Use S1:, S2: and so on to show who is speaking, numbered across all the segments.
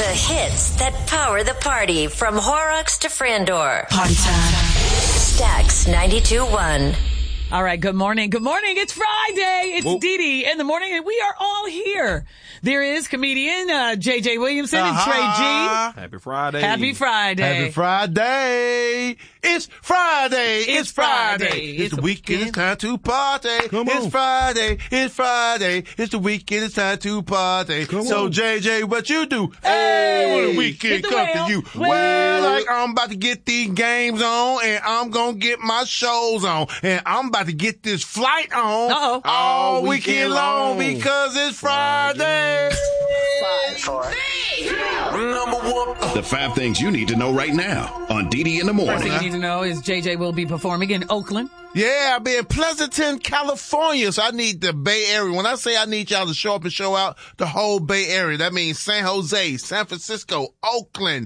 S1: The hits that power the party from Horrocks to Frandor.
S2: Party time.
S1: Stax 92.1.
S2: All right, good morning. Good morning. It's Friday. It's Dee Dee in the morning, and we are all here. There is comedian J.J. Williamson and Trey G.
S3: Happy Friday.
S2: Happy Friday.
S4: Happy Friday. It's Friday. It's Friday. It's the weekend. It's time to party. It's Friday. It's Friday. It's the weekend. It's time to party. So, JJ, what you do? Hey, when the weekend comes to you. Well, like I'm about to get these games on, and I'm going to get my shows on, and I'm about to get this flight on all weekend long because it's Friday.
S1: 5, 4, 3, 2.
S5: The 5 things you need to know right now on Dee Dee in the
S2: First
S5: morning.
S2: thing you need to know is JJ will be performing in Oakland.
S4: Yeah, I'll be in Pleasanton, California, so I need the Bay Area. When I say I need y'all to show up and show out, the whole Bay Area. That means San Jose, San Francisco, Oakland,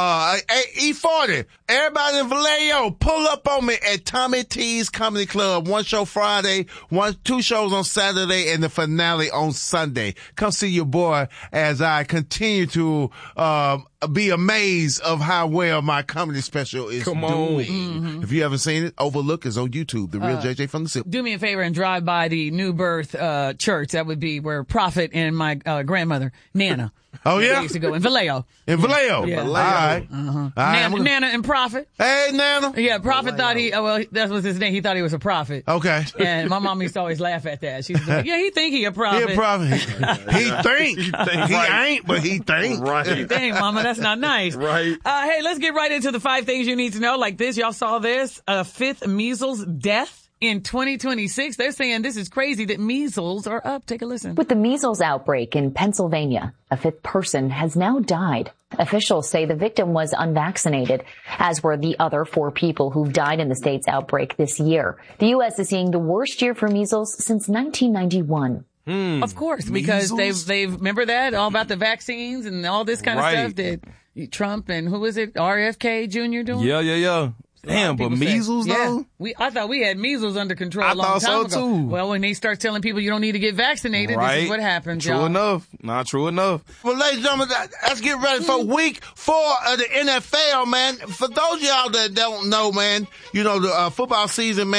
S4: E40. Everybody in Vallejo, pull up on me at Tommy T's Comedy Club. 1 show Friday, 2 shows on Saturday, and the finale on Sunday. Come see your boy as I continue to be amazed of how well my comedy special is doing. Mm-hmm. If you haven't seen it, Overlook is on YouTube. The Real JJ from the SIP.
S2: Do me a favor and drive by the New Birth church. That would be where Prophet and my grandmother, Nana.
S4: Oh, yeah?
S2: They used to go in Vallejo.
S4: In Vallejo?
S2: Yeah.
S4: All right.
S2: Uh-huh.
S4: Nana
S2: and Prophet.
S4: Hey, Nana.
S2: Yeah, Prophet thought that was his name. He thought he was a prophet.
S4: Okay.
S2: And my mom used to always laugh at that. She's like, yeah, he think he a prophet.
S4: He a prophet. He think. He ain't, but he think.
S3: Right.
S2: Dang, mama, that's not nice.
S3: Right.
S2: Hey, let's get right into the 5 things you need to know. Like this, y'all saw this, a 5th measles death in 2026. They're saying this is crazy that measles are up. Take a listen.
S6: With the measles outbreak in Pennsylvania, a 5th person has now died. Officials say the victim was unvaccinated, as were the other 4 people who've died in the state's outbreak this year. The U.S. is seeing the worst year for measles since 1991.
S2: Of course, because they've remember that all about the vaccines and all this kind of stuff that Trump and who is it, RFK Jr. doing?
S3: Yeah. Damn, but measles though?
S2: I thought we had measles under control a long time ago.
S3: Too.
S2: Well, when they start telling people you don't need to get vaccinated, this is what happens,
S3: True enough. Not true enough.
S4: Well, ladies and gentlemen, let's get ready for week 4 of the NFL, man. For those of y'all that don't know, man, you know, the football season, man,